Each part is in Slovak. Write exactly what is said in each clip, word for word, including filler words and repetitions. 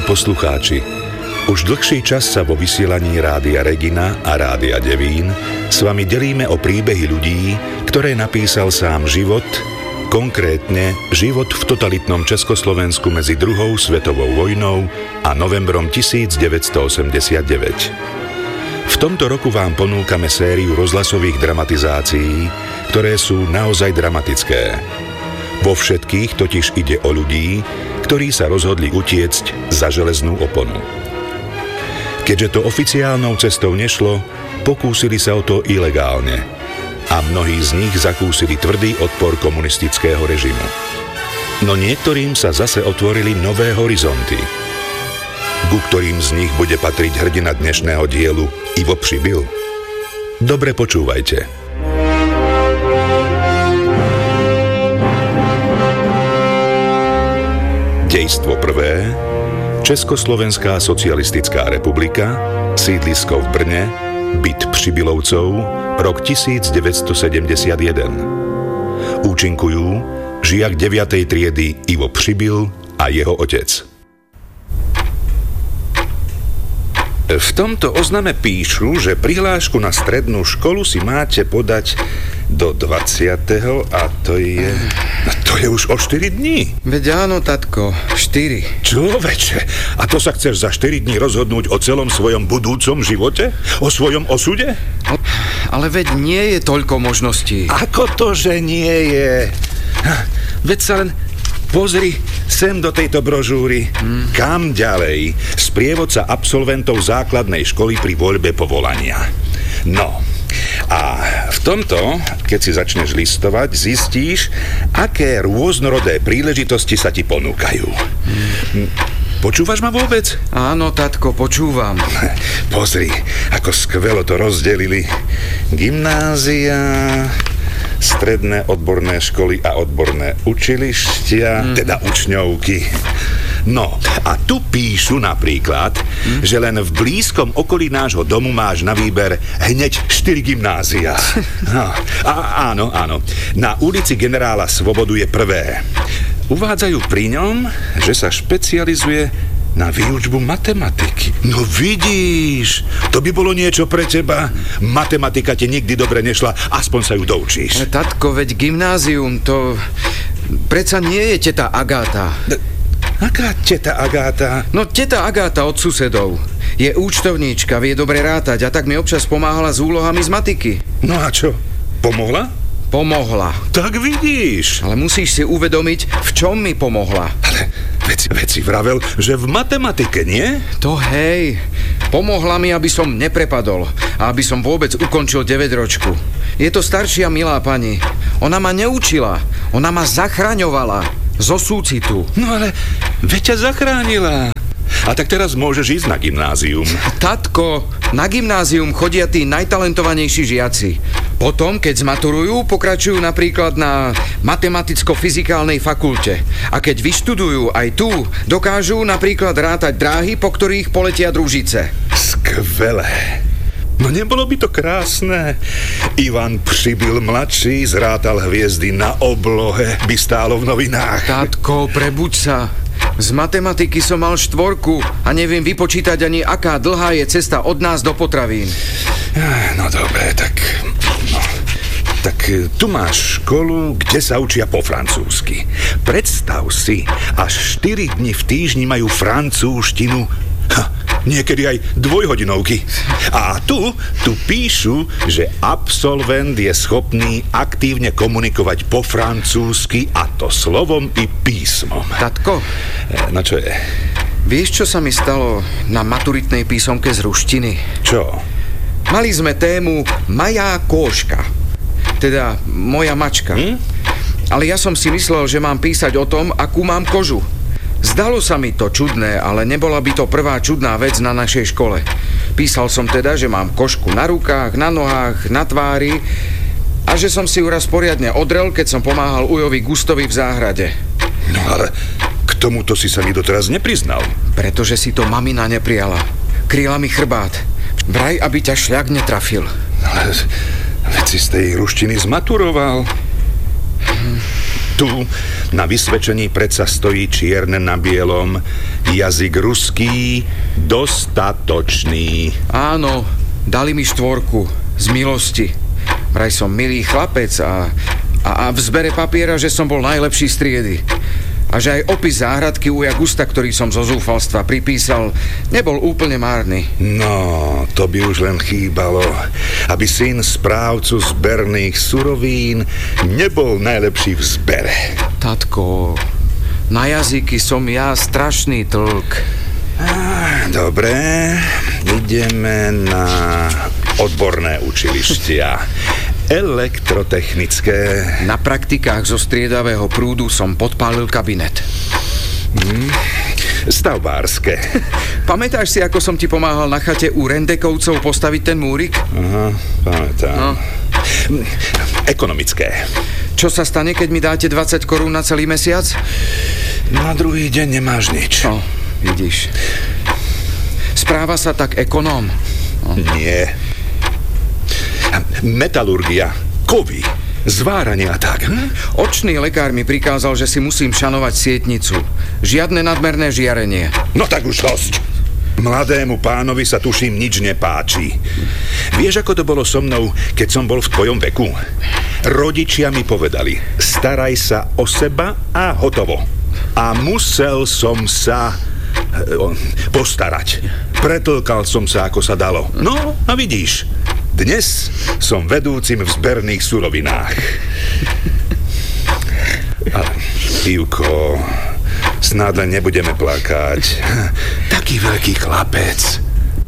poslucháči, už dlhší čas sa vo vysielaní Rádia Regina a Rádia Devín s vami delíme o príbehy ľudí, ktoré napísal sám život, konkrétne život v totalitnom Československu medzi druhou svetovou vojnou a novembrom devätnásťstoosemdesiatdeväť. V tomto roku vám ponúkame sériu rozhlasových dramatizácií, ktoré sú naozaj dramatické. Vo všetkých totiž ide o ľudí, ktorí sa rozhodli utiecť za železnú oponu. Keďže to oficiálnou cestou nešlo, pokúsili sa o to ilegálne a mnohí z nich zakúsili tvrdý odpor komunistického režimu. No niektorým sa zase otvorili nové horizonty, ku ktorým z nich bude patriť hrdina dnešného dielu Ivo Přibyl. Dobre počúvajte. Dejstvo prvé. Československá socialistická republika, sídlisko v Brne, byt Přibylovcov, rok devätnásťsedemdesiatjeden. Účinkujú žiak deviatej triedy Ivo Přibyl a jeho otec. V tomto ozname píšu, že prihlášku na strednú školu si máte podať do dvadsiateho a to je... To je už o štyri dní. Veď áno, tatko, štyri. Človeče, a to sa chceš za štyri dní rozhodnúť o celom svojom budúcom živote? O svojom osude? Ale veď nie je toľko možností. Ako to, že nie je? Veď sa len pozri sem do tejto brožúry. Hmm. Kam ďalej? Sprievodca absolventov základnej školy pri voľbe povolania. No, a v tomto, keď si začneš listovať, zistíš, aké rôznorodé príležitosti sa ti ponúkajú. Hmm. Počúvaš ma vôbec? Áno, tatko, počúvam. Pozri, ako skvelo to rozdelili. Gymnázia, stredné odborné školy a odborné učilištia, mm. teda učňovky. No, a tu píšu napríklad, mm. že len v blízkom okolí nášho domu máš na výber hneď štyri gymnázia. No, a áno, áno. Na ulici Generála Svobodu je prvé. Uvádzajú pri ňom, že sa špecializuje na výučbu matematiky. No vidíš, to by bolo niečo pre teba. Matematika ti nikdy dobre nešla, aspoň sa ju doučíš. Ale tatko, veď gymnázium, to... Predsa nie je teta Agáta. Aká teta Agáta? No teta Agáta od susedov. Je účtovníčka, vie dobre rátať a tak mi občas pomáhala s úlohami z matiky. No a čo? Pomohla? Pomohla. Tak vidíš. Ale musíš si uvedomiť, v čom mi pomohla. Ale veci, veci vravel, že v matematike, nie? To hej. Pomohla mi, aby som neprepadol a aby som vôbec ukončil deväťročku. Je to staršia milá pani. Ona ma neučila. Ona ma zachraňovala. Zo súcitu. No ale veď ťa zachránila. A tak teraz môžeš ísť na gymnázium. Tatko, na gymnázium chodia tí najtalentovanejší žiaci. Potom, keď zmaturujú, pokračujú napríklad na matematicko-fyzikálnej fakulte. A keď vyštudujú aj tu, dokážu napríklad rátať dráhy, po ktorých poletia družice. Skvelé. No nebolo by to krásne? Ivan Přibyl mladší zrátal hviezdy na oblohe, by stálo v novinách. Tatko, prebuď sa. Z matematiky som mal štvorku a neviem vypočítať ani, aká dlhá je cesta od nás do potravín. No dobre, tak... No, tak tu máš školu, kde sa učia po francúzsky. Predstav si, až štyri dni v týždni majú francúzštinu. Ha, niekedy aj dvojhodinovky. A tu, tu píšu, že absolvent je schopný aktívne komunikovať po francúzsky, a to slovom i písmom. Tatko? No čo je? Vieš, čo sa mi stalo na maturitnej písomke z ruštiny? Čo? Mali sme tému Majá kôška. Teda moja mačka. Hm? Ale ja som si myslel, že mám písať o tom, akú mám kožu. Zdalo sa mi to čudné, ale nebola by to prvá čudná vec na našej škole. Písal som teda, že mám kožku na rukách, na nohách, na tvári a že som si ju raz poriadne odrel, keď som pomáhal ujovi Gustovi v záhrade. No ale k tomuto si sa mi doteraz nepriznal. Pretože si to mamina neprijala. Kryla mi chrbát. Vraj, aby ťa šľak netrafil. Ale veď si z tej ruštiny zmaturoval. Tu na vysvedčení predsa stojí čierne na bielom jazyk ruský dostatočný. Áno, dali mi štvorku z milosti. Vraj som milý chlapec a, a, a v zbere papiera, že som bol najlepší z triedy. A že aj opis záhradky u Jagusta, ktorý som zo zúfalstva pripísal, nebol úplne márny. No, to by už len chýbalo, aby syn správcu zberných surovín nebol najlepší v zbere. Tatko, na jazyky som ja strašný tlk. Á, dobre, ideme na odborné učilištia. Elektrotechnické. Na praktikách zo striedavého prúdu som podpálil kabinet. Hmm. Stavbárske. Pamätáš si, ako som ti pomáhal na chate u Rendekovcov postaviť ten múrik? Aha, pamätám. No. Ekonomické. Čo sa stane, keď mi dáte dvadsať korún na celý mesiac? Na druhý deň nemáš nič. No, vidíš. Správa sa tak ekonóm. No. Nie. Metalurgia, kovy, zváranie a tak. Hm? Očný lekár mi prikázal, že si musím šanovať sietnicu. Žiadne nadmerné žiarenie. No tak už dosť. Mladému pánovi sa tuším nič nepáči. Vieš, ako to bolo so mnou, keď som bol v tvojom veku? Rodičia mi povedali, staraj sa o seba a hotovo. A musel som sa postarať. Pretlkal som sa, ako sa dalo. No, a vidíš, dnes som vedúcim v zberných surovinách. Ale, Ivko, snáď len nebudeme plakať. Taký veľký chlapec.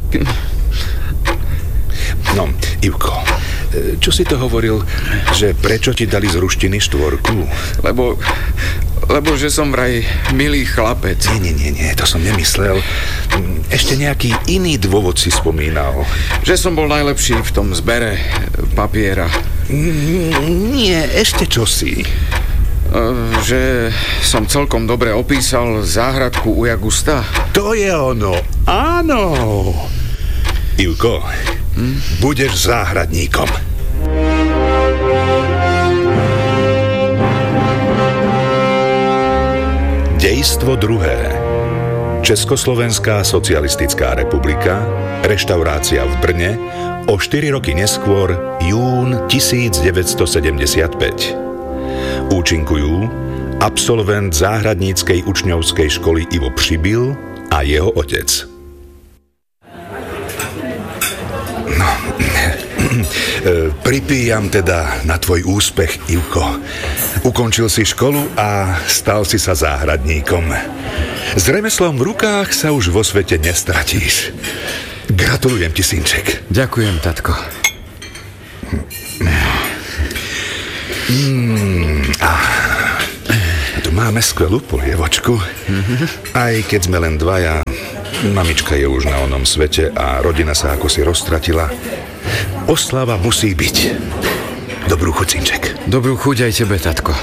No, Ivko, čo si to hovoril, že prečo ti dali z ruštiny štvorku? Lebo... Lebo že som vraj milý chlapec. Nie, nie, nie, nie, to som nemyslel. Ešte nejaký iný dôvod si spomínal. Že som bol najlepší v tom zbere papiera. Nie, ešte čosi. Že som celkom dobre opísal záhradku u Jagusta. To je ono, áno. Ivko, hm? Budeš záhradníkom. Dejstvo druhé. Československá socialistická republika, reštaurácia v Brne, o štyri roky neskôr, jún devätnásťsedemdesiatpäť. Účinkujú absolvent záhradníckej učňovskej školy Ivo Přibyl a jeho otec. No, pripíjam teda na tvoj úspech, Ivko. Ukončil si školu a stal si sa záhradníkom. S remeslom v rukách sa už vo svete nestratíš. Gratulujem ti, synček. Ďakujem, tatko. Mm, a tu máme skvelú polievočku. Aj keď sme len dvaja, mamička je už na onom svete a rodina sa ako si roztratila. Oslava musí byť. Dobrú chuť, synček. Dobrú chuť aj tebe, tatko.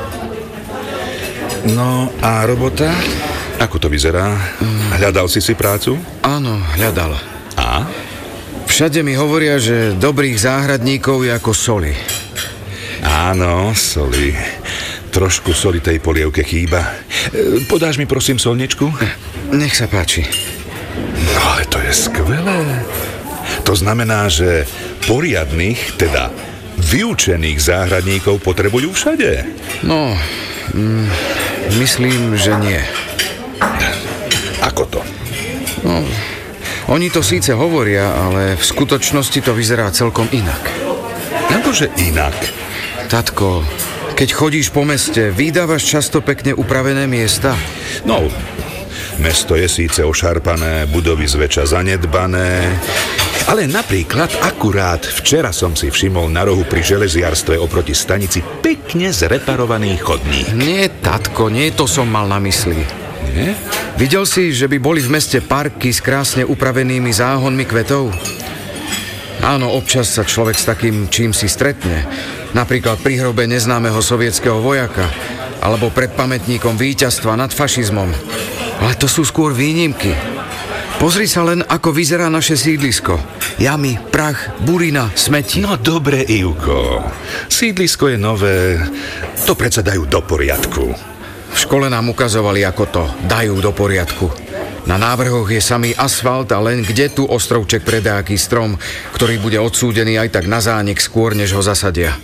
No a robota? Ako to vyzerá? Hľadal si si prácu? Áno, hľadal. A? Všade mi hovoria, že dobrých záhradníkov je ako soli. Áno, soli. Trošku soli tej polievke chýba. Podáš mi prosím solničku? Nech sa páči. No, ale to je skvelé. To znamená, že poriadnych, teda vyučených záhradníkov potrebujú všade. No, mm, myslím, že nie. Ako to? No, oni to síce hovoria, ale v skutočnosti to vyzerá celkom inak. Akože inak? Tatko, keď chodíš po meste, vydávaš často pekne upravené miesta? No, mesto je síce ošarpané, budovy zväčša zanedbané, ale napríklad akurát včera som si všimol na rohu pri železiarstve oproti stanici pekne zreparovaný chodník. Nie, tatko, nie to som mal na mysli. Nie? Videl si, že by boli v meste parky s krásne upravenými záhonmi kvetov? Áno, občas sa človek s takým čím si stretne. Napríklad pri hrobe neznámeho sovietskeho vojaka alebo pred pamätníkom víťazstva nad fašizmom. Ale to sú skôr výnimky. Pozri sa len, ako vyzerá naše sídlisko. Jamy, prach, burina, smeti. No dobre, Ivko. Sídlisko je nové. To predsa dajú do poriadku. V škole nám ukazovali, ako to dajú do poriadku. Na návrhoch je samý asfalt a len kde tu ostrovček pre nejaký strom, ktorý bude odsúdený aj tak na zánik skôr, než ho zasadia.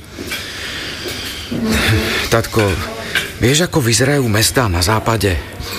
Tatko, vieš, ako vyzerajú mestá na západe?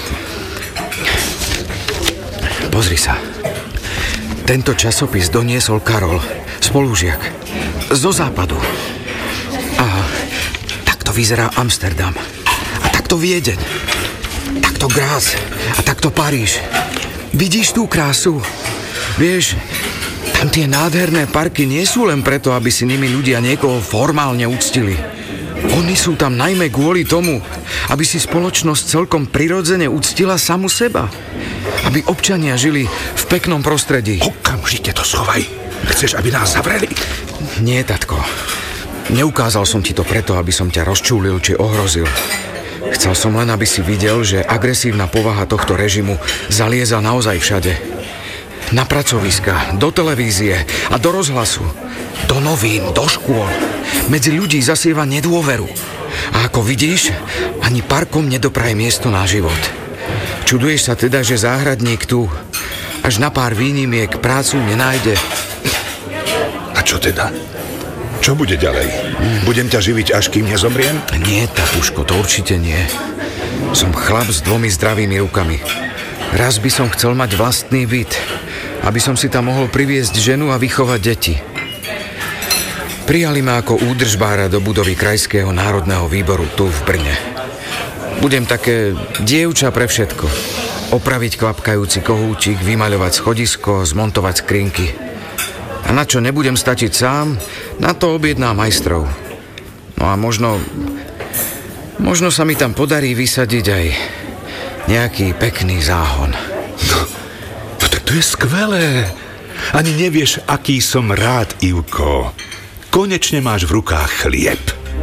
Pozri sa. Tento časopis doniesol Karol, spolužiak, zo západu. A takto vyzerá Amsterdam. A takto Viedeň. Takto Graz. A takto Paríž. Vidíš tú krásu? Vieš, tam tie nádherné parky nie sú len preto, aby si nimi ľudia niekoho formálne uctili. Oni sú tam najmä kvôli tomu, aby si spoločnosť celkom prirodzene uctila samu seba. Aby občania žili v peknom prostredí. Okamžite to schovaj. Chceš, aby nás zavreli? Nie, tatko. Neukázal som ti to preto, aby som ťa rozčúlil či ohrozil. Chcel som len, aby si videl, že agresívna povaha tohto režimu zalieza naozaj všade. Na pracoviska, do televízie a do rozhlasu. Do novín, do škôl. Medzi ľudí zasieva nedôveru. A ako vidíš, ani parkom nedopraje miesto na život. Čuduješ sa teda, že záhradník tu až na pár výnimiek prácu nenájde. A čo teda? Čo bude ďalej? Mm. Budem ťa živiť, až kým nezomriem? Nie, tatuško, to určite nie. Som chlap s dvomi zdravými rukami. Raz by som chcel mať vlastný byt, aby som si tam mohol priviesť ženu a vychovať deti. Prijali ma ako údržbára do budovy Krajského národného výboru tu v Brne. Budem také dievča pre všetko. Opraviť kvapkajúci kohúčik, vymaľovať schodisko, zmontovať skrinky. A na čo nebudem stačiť sám, na to objednám majstrov. No a možno... Možno sa mi tam podarí vysadiť aj nejaký pekný záhon. No, no tak to je skvelé. Ani nevieš, aký som rád, Ivko. Konečne máš v rukách chlieb.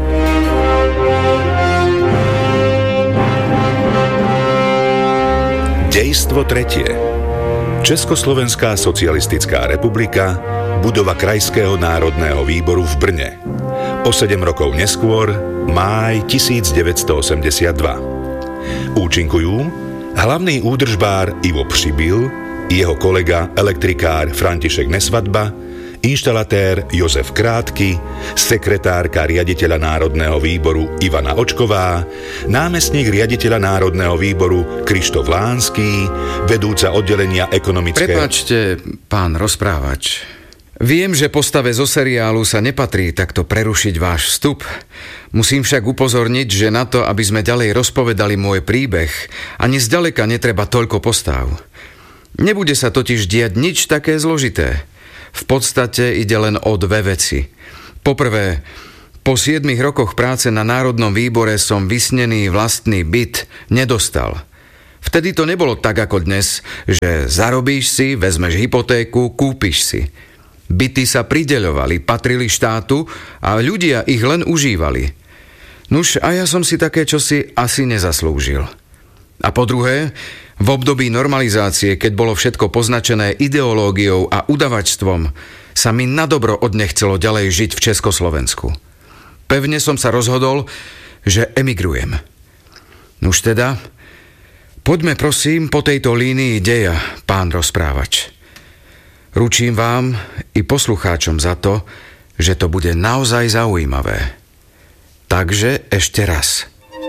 Dejstvo tretie. Československá socialistická republika, budova Krajského národného výboru v Brne. O sedem rokov neskôr, máj devätnásťstoosemdesiatdva. Účinkujú hlavný údržbár Ivo Přibyl, jeho kolega elektrikár František Nesvadba, inštalatér Jozef Krátky, sekretárka riaditeľa Národného výboru Ivana Očková, námestník riaditeľa Národného výboru Krištof Lánský, vedúca oddelenia ekonomického... Prepáčte, pán rozprávač. Viem, že postave zo seriálu sa nepatrí takto prerušiť váš vstup. Musím však upozorniť, že na to, aby sme ďalej rozpovedali môj príbeh, ani zďaleka netreba toľko postáv. Nebude sa totiž diať nič také zložité. V podstate ide len o dve veci. Poprvé, po siedmich rokoch práce na Národnom výbore som vysnený vlastný byt nedostal. Vtedy to nebolo tak ako dnes, že zarobíš si, vezmeš hypotéku, kúpiš si. Byty sa prideľovali, patrili štátu a ľudia ich len užívali. Nuž, a ja som si také čosi asi nezaslúžil. A po druhé, v období normalizácie, keď bolo všetko poznačené ideológiou a udavačstvom, sa mi nadobro odnechcelo ďalej žiť v Československu. Pevne som sa rozhodol, že emigrujem. Nuž teda, poďme prosím po tejto línii deja, pán rozprávač. Ručím vám i poslucháčom za to, že to bude naozaj zaujímavé. Takže ešte raz.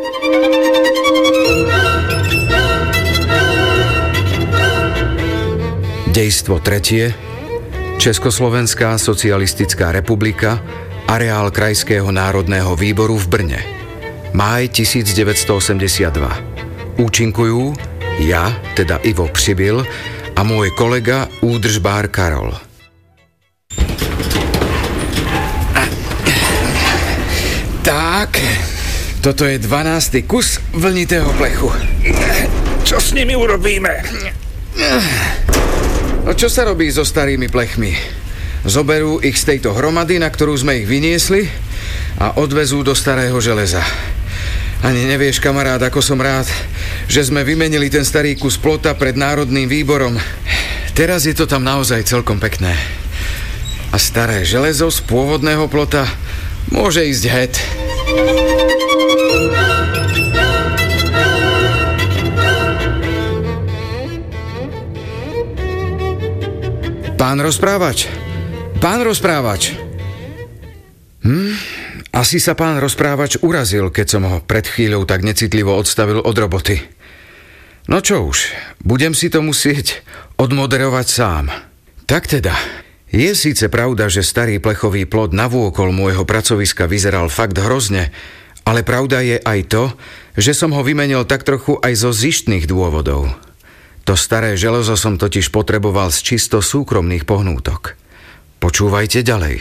Dejstvo tretie. Československá socialistická republika, areál Krajského národného výboru v Brne. Máj devätnásťstoosemdesiatdva. Účinkujú ja, teda Ivo Přibyl, a môj kolega údržbár Karol. Tak, toto je dvanásty kus vlnitého plechu. Čo s nimi urobíme? No čo sa robí so starými plechmi? Zoberú ich z tejto hromady, na ktorú sme ich vyniesli, a odvezú do starého železa. Ani nevieš, kamarát, ako som rád, že sme vymenili ten starý kus plota pred Národným výborom. Teraz je to tam naozaj celkom pekné. A staré železo z pôvodného plota môže ísť het. Pán rozprávač, pán rozprávač. Hm? Asi sa pán rozprávač urazil, keď som ho pred chvíľou tak necitlivo odstavil od roboty. No čo už, budem si to musieť odmoderovať sám. Tak teda, je síce pravda, že starý plechový plot navôkol môjho pracoviska vyzeral fakt hrozne, ale pravda je aj to, že som ho vymenil tak trochu aj zo zištných dôvodov. To staré železo som totiž potreboval z čisto súkromných pohnútok. Počúvajte ďalej.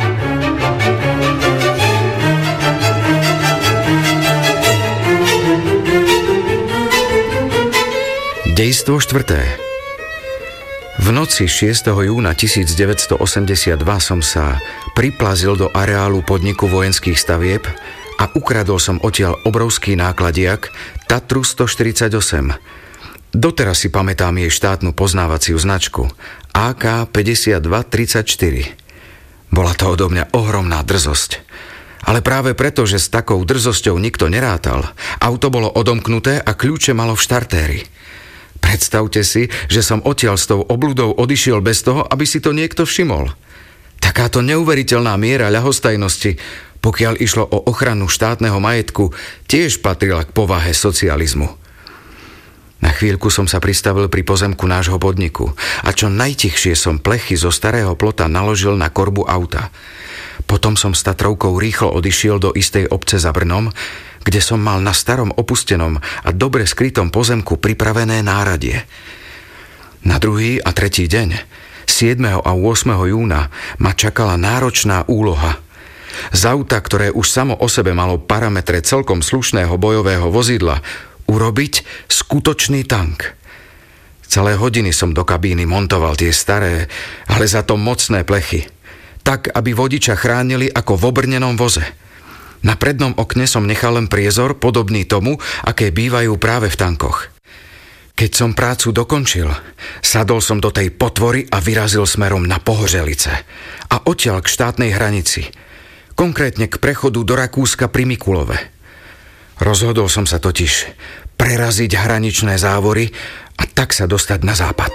Dejstvo štvrté. V noci šiesteho júna tisícdeväťstoosemdesiatdva som sa priplazil do areálu podniku vojenských stavieb a ukradol som odtiaľ obrovský nákladiak Tatru stoštyridsaťosem. Doteraz si pamätám jej štátnu poznávaciu značku á ká päťdesiatdva tridsaťštyri. Bola to odo mňa ohromná drzosť. Ale práve preto, že s takou drzosťou nikto nerátal, auto bolo odomknuté a kľúče malo v štartéri. Predstavte si, že som odtiaľ s tou obludou odišiel bez toho, aby si to niekto všimol. Takáto neuveriteľná miera ľahostajnosti, pokiaľ išlo o ochranu štátneho majetku, tiež patrila k povahe socializmu. Na chvíľku som sa pristavil pri pozemku nášho podniku a čo najtichšie som plechy zo starého plota naložil na korbu auta. Potom som s Tatrovkou rýchlo odišiel do istej obce za Brnom, kde som mal na starom opustenom a dobre skrytom pozemku pripravené náradie. Na druhý a tretí deň, siedmeho a ôsmeho júna, ma čakala náročná úloha. Z auta, ktoré už samo o sebe malo parametre celkom slušného bojového vozidla, urobiť skutočný tank. Celé hodiny som do kabíny montoval tie staré, ale za to mocné plechy, tak, aby vodiča chránili ako v obrnenom voze. Na prednom okne som nechal len priezor, podobný tomu, aké bývajú práve v tankoch. Keď som prácu dokončil, sadol som do tej potvory a vyrazil smerom na Pohořelice a odtiaľ k štátnej hranici, konkrétne k prechodu do Rakúska pri Mikulove. Rozhodol som sa totiž preraziť hraničné závory a tak sa dostať na západ.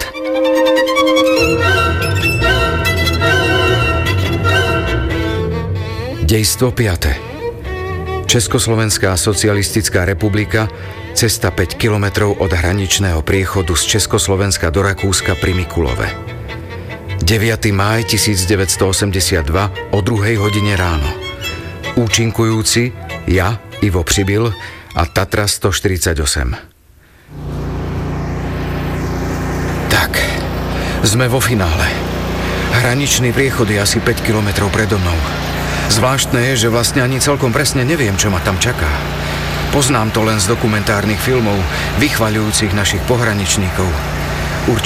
Dejstvo piate. Československá socialistická republika, cesta päť kilometrov od hraničného priechodu z Československa do Rakúska pri Mikulove. deviateho mája tisícdeväťstoosemdesiatdva o druhej hodine ráno. Účinkujúci ja, Ivo Přibyl a Tatra stoštyridsaťosem. Tak, sme vo finále. Hraničný priechod je asi päť kilometrov predo mnou. Zvláštne je, že vlastne ani celkom presne neviem, čo ma tam čaká. Poznám to len z dokumentárnych filmov, vychvaľujúcich našich pohraničníkov.